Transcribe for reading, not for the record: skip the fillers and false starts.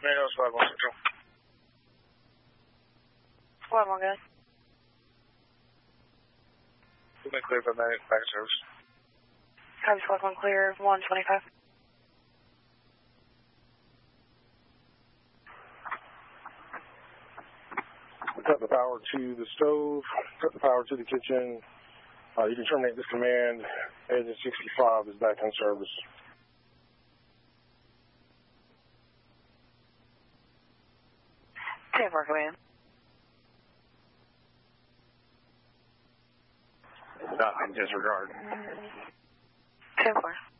Tomatoes, 5-1 Central. 5-1, guys. We've been cleared by medic, back service. Copy, 5-1 clear, 125. Cut the power to the stove, cut the power to the kitchen. You can terminate this command. Agent 65 is back in service. 10-4 command. Nothing, disregard. 10-4.